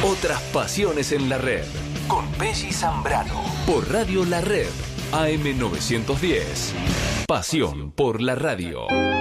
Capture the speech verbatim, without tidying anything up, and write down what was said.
Otras pasiones en la red. Con Belli Zambrano. Por Radio La Red. A M novecientos diez. Pasión por la radio.